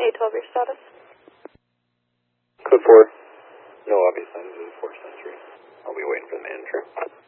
A12, your status? Code 4. No obvious signs of forced entry. I'll be waiting for the manager.